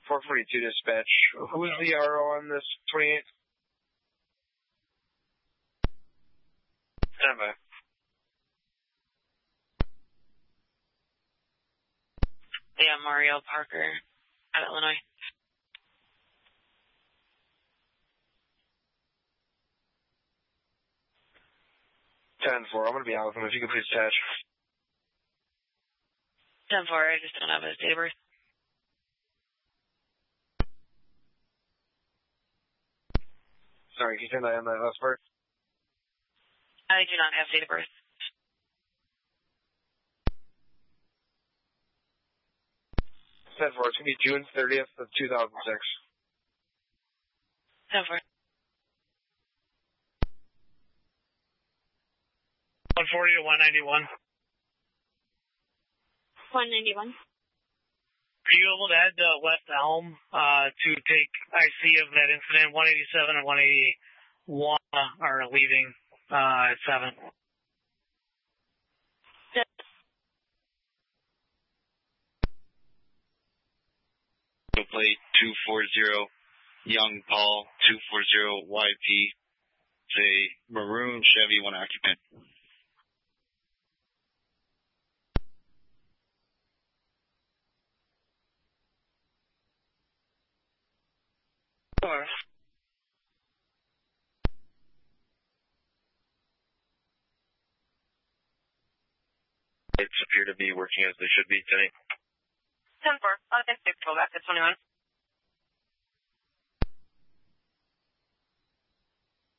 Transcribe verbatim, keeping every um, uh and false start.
four forty-two dispatch. Who's the R O on this twenty-eighth? Stand by. Yeah, Mario Parker out of Illinois. ten four, I'm going to be out with him. If you could please attach. ten four, I just don't have his date of birth. Sorry, can you turn that on that last part? I do not have date of birth. ten four, it's going to be June thirtieth of two thousand six. ten four. one forty to one ninety-one. one ninety-one. Are you able to head to West Elm uh, to take I C of that incident? one eighty-seven and one eighty-one are leaving uh, at seven. Plate two forty, Young Paul, two forty Y P. Say maroon Chevy, one occupant. Four. It's appear to be working as they should be today. ten four. I'll get six, go back to twenty-one.